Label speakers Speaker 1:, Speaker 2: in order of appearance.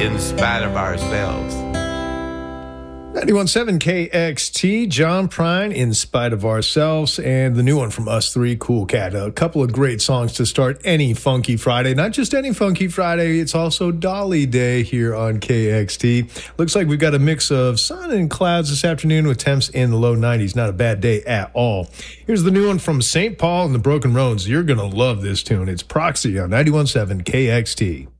Speaker 1: in spite of ourselves.
Speaker 2: 91.7 KXT, John Prine, In Spite of Ourselves, and the new one from Us Three, Cool Cat. A couple of great songs to start any Funky Friday. Not just any Funky Friday, it's also Dolly Day here on KXT. Looks like we've got a mix of sun and clouds this afternoon with temps in the low 90s. Not a bad day at all. Here's the new one from St. Paul and the Broken Roads. You're going to love this tune. It's Proxy on 91.7 KXT.